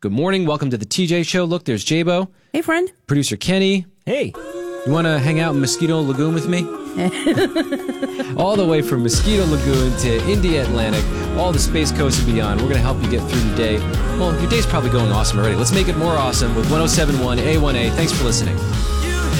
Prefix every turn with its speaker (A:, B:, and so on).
A: Good morning. Welcome to the TJ Show. Look, there's Jabo.
B: Hey, friend.
A: Producer Kenny.
C: Hey.
A: You want to hang out in Mosquito Lagoon with me? All the way from Mosquito Lagoon to India Atlantic, all the Space Coast and beyond. We're going to help you get through your day. Well, your day's probably going awesome already. Let's make it more awesome with 107.1 A1A. Thanks for listening.